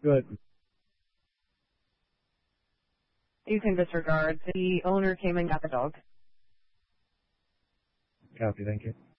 Good. You can disregard. The owner came and got the dog. Copy, thank you.